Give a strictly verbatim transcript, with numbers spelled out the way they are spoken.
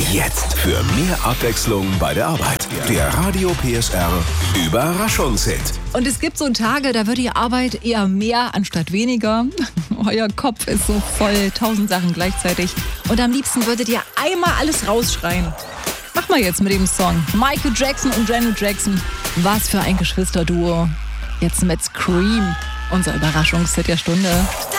Jetzt für mehr Abwechslung bei der Arbeit. Der Radio P S R Überraschungshit. Und es gibt so Tage, da wird die Arbeit eher mehr anstatt weniger. Euer Kopf ist so voll, tausend Sachen gleichzeitig. Und am liebsten würdet ihr einmal alles rausschreien. Mach mal jetzt mit dem Song. Michael Jackson und Janet Jackson. Was für ein Geschwisterduo. Jetzt mit Scream. Unser Überraschungshit der Stunde.